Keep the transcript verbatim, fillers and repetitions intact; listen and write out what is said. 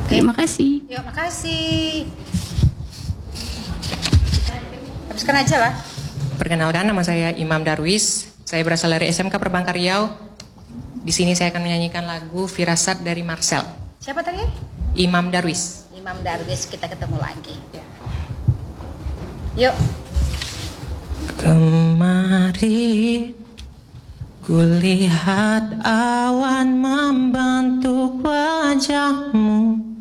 Terima kasih. Yuk, makasih. Habiskan aja lah. Perkenalkan, nama saya Imam Darwis. Saya berasal dari S M K Perbankan Riau. Di sini saya akan menyanyikan lagu Firasat dari Marcel. Siapa tadi? Imam Darwis. Imam Darwis, kita ketemu lagi. Yuk. Kemarin kulihat awan membentuk wajahmu,